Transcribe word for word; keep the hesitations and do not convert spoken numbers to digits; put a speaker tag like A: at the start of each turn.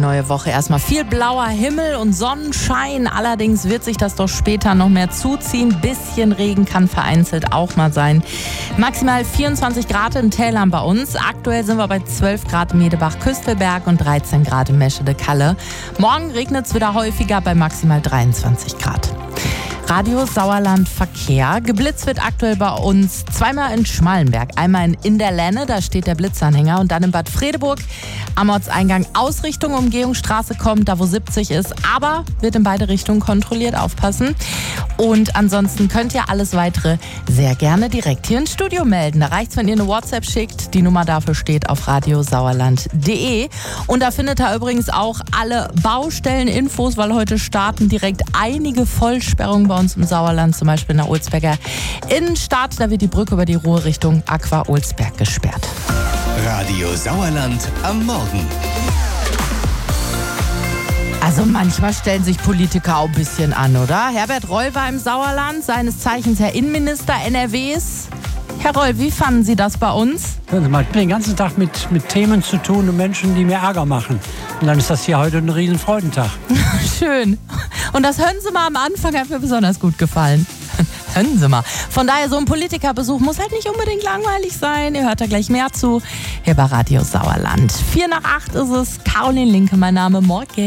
A: neue Woche. Erstmal viel blauer Himmel und Sonnenschein. Allerdings wird sich das doch später noch mehr zuziehen. Bisschen Regen kann vereinzelt auch mal sein. Maximal vierundzwanzig Grad in Tälern bei uns. Aktuell sind wir bei zwölf Grad in Medebach-Küstelberg und dreizehn Grad in Meschede-Kalle. Morgen regnet es wieder häufiger bei maximal dreiundzwanzig Grad. Radio Sauerland Verkehr. Geblitzt wird aktuell bei uns zweimal in Schmallenberg. Einmal in Inderlenne, da steht der Blitzanhänger, und dann in Bad Fredeburg am Ortseingang Ausrichtung Umgehungsstraße kommt, da wo siebzig ist, aber wird in beide Richtungen kontrolliert, aufpassen. Und ansonsten könnt ihr alles Weitere sehr gerne direkt hier ins Studio melden. Da reicht's, wenn ihr eine WhatsApp schickt. Die Nummer dafür steht auf radiosauerland punkt de. Und da findet ihr übrigens auch alle Baustelleninfos, weil heute starten direkt einige Vollsperrungen bei uns im Sauerland, zum Beispiel in der Olsberger Innenstadt. Da wird die Brücke über die Ruhr Richtung Aqua Olsberg gesperrt.
B: Radio Sauerland am Morgen.
A: Also manchmal stellen sich Politiker auch ein bisschen an, oder? Herbert Reul war im Sauerland, seines Zeichens Herr Innenminister N R Ws. Herr Reul, wie fanden Sie das bei uns?
C: Hören Sie mal, ich bin den ganzen Tag mit, mit Themen zu tun und Menschen, die mir Ärger machen. Und dann ist das hier heute ein riesen Freudentag.
A: Schön. Und das hören Sie mal am Anfang, hat mir besonders gut gefallen. Hören Sie mal. Von daher, so ein Politikerbesuch muss halt nicht unbedingt langweilig sein. Ihr hört da gleich mehr zu. Hier bei Radio Sauerland. Vier nach acht ist es. Caroline Linke, mein Name. Morgen.